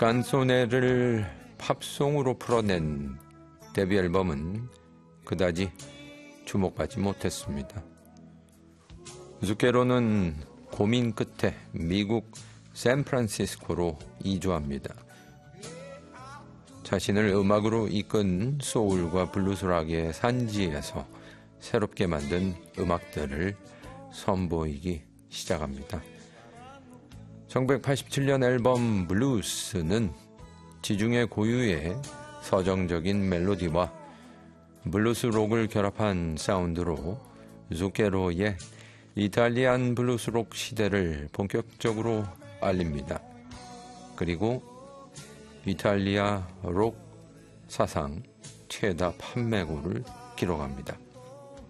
깐소네를 팝송으로 풀어낸 데뷔 앨범은 그다지 주목받지 못했습니다. zucchero는 고민 끝에 미국 샌프란시스코로 이주합니다. 자신을 음악으로 이끈 소울과 블루스락의 산지에서 새롭게 만든 음악들을 선보이기 시작합니다. 1987년 앨범 블루스는 지중해 고유의 서정적인 멜로디와 블루스 록을 결합한 사운드로 zucchero의 이탈리안 블루스록 시대를 본격적으로 알립니다. 그리고 이탈리아 록 사상 최다 판매고를 기록합니다.